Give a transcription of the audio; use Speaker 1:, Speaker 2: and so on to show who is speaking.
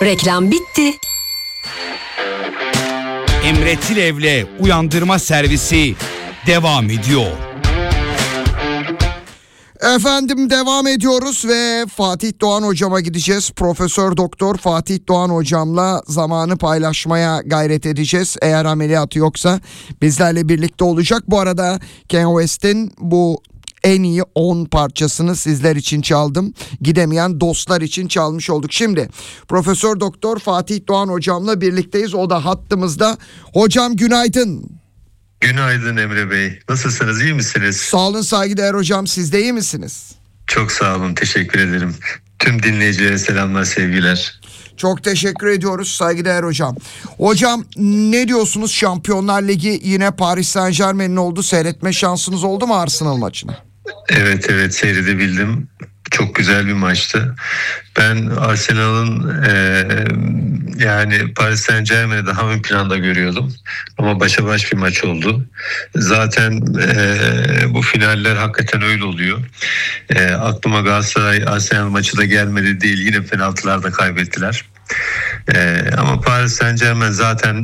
Speaker 1: Reklam bitti.
Speaker 2: Emre Tilev'le uyandırma servisi devam ediyor.
Speaker 3: Efendim devam ediyoruz ve Fatih Doğan hocama gideceğiz. Profesör Doktor Fatih Doğan hocamla zamanı paylaşmaya gayret edeceğiz. Eğer ameliyatı yoksa bizlerle birlikte olacak. Bu arada Kanye West'in bu en iyi 10 parçasını sizler için çaldım. Gidemeyen dostlar için çalmış olduk. Şimdi Profesör Doktor Fatih Doğan hocamla birlikteyiz. O da hattımızda. Hocam günaydın.
Speaker 4: Günaydın Emre Bey. Nasılsınız? İyi misiniz?
Speaker 3: Sağ olun saygıdeğer hocam. Siz de iyi misiniz?
Speaker 4: Çok sağ olun. Teşekkür ederim. Tüm dinleyicilere selamlar, sevgiler.
Speaker 3: Çok teşekkür ediyoruz saygıdeğer hocam. Hocam ne diyorsunuz? Şampiyonlar Ligi yine Paris Saint-Germain'in oldu. Seyretme şansınız oldu mu Arsenal maçını?
Speaker 4: Evet seyredebildim. Çok güzel bir maçtı. Ben Arsenal'ın yani Paris Saint-Germain'i daha ön planda görüyordum. Ama başa baş bir maç oldu. Zaten bu finaller hakikaten öyle oluyor. Aklıma Galatasaray Arsenal maçı da gelmedi değil. Yine penaltılarda kaybettiler. Ama Paris Saint-Germain zaten